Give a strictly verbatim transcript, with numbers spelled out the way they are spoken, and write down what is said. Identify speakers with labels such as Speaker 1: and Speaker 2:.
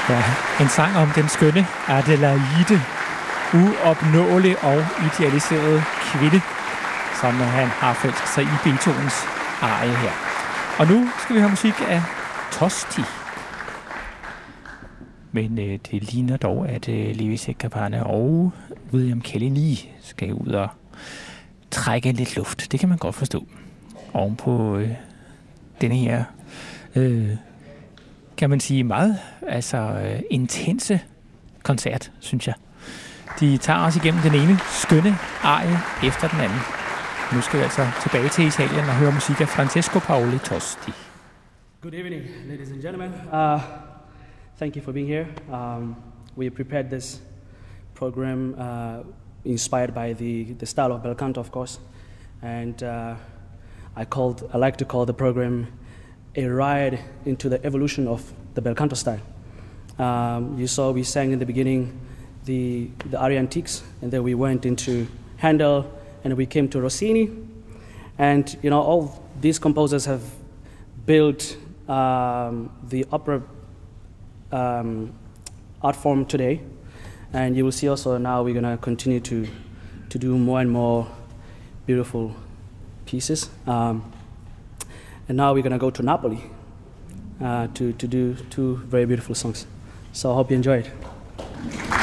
Speaker 1: Ja, en sang om den skønne Adelaide, uopnåelig og idealiserede kvinde, som han har forelsket sig i Beethovens arie her. Og nu skal vi høre musik af Tosti. Men øh, det ligner dog, at øh, Lewis Capaldi og William Kelly lige skal ud og trække lidt luft. Det kan man godt forstå. Ovenpå øh, denne her, øh, kan man sige, meget altså, øh, intense koncert, synes jeg. De tager os igennem den ene skønne arie efter den anden. Nu skal vi altså tilbage til Italien og høre musik af Francesco Paoli Tosti.
Speaker 2: Good evening, ladies and gentlemen. Uh, thank you for being here. Um, we prepared this program uh, inspired by the, the style of bel canto, of course. And uh, I called, I like to call the program a ride into the evolution of the bel canto style. Um, you saw we sang in the beginning the, the aria antiques, and then we went into Handel, and we came to Rossini. And, you know, all these composers have built um, the opera um, art form today. And you will see also now we're going to continue to, to do more and more beautiful pieces. Um, and now we're going to go to Napoli uh, to, to do two very beautiful songs. So I hope you enjoy it.